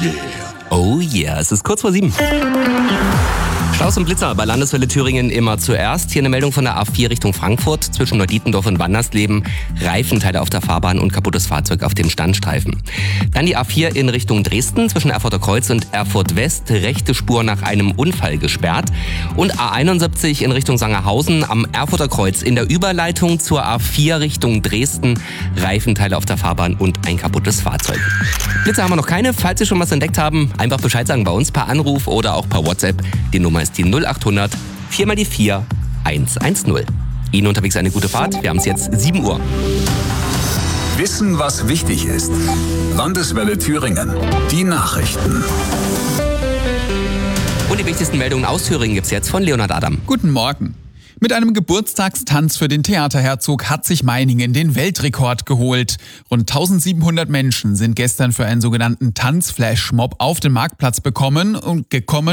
Oh yeah, es ist kurz vor 7. Staus und Blitzer bei Landeswelle Thüringen immer zuerst. Hier eine Meldung von der A4 Richtung Frankfurt zwischen Neudietendorf und Wandersleben. Reifenteile auf der Fahrbahn und kaputtes Fahrzeug auf dem Standstreifen. Dann die A4 in Richtung Dresden zwischen Erfurter Kreuz und Erfurt West. Rechte Spur nach einem Unfall gesperrt. Und A71 in Richtung Sangerhausen am Erfurter Kreuz in der Überleitung zur A4 Richtung Dresden. Reifenteile auf der Fahrbahn und ein kaputtes Fahrzeug. Blitzer haben wir noch keine. Falls Sie schon was entdeckt haben, einfach Bescheid sagen bei uns per Anruf oder auch per WhatsApp. Die Nummer ist die 0800 4 mal die 4 110. Ihnen unterwegs eine gute Fahrt. Wir haben es jetzt 7 Uhr. Wissen, was wichtig ist. Landeswelle Thüringen. Die Nachrichten. Und die wichtigsten Meldungen aus Thüringen gibt's jetzt von Leonhard Adam. Guten Morgen. Mit einem Geburtstagstanz für den Theaterherzog hat sich Meiningen den Weltrekord geholt. Rund 1700 Menschen sind gestern für einen sogenannten Tanzflashmob auf den Marktplatz gekommen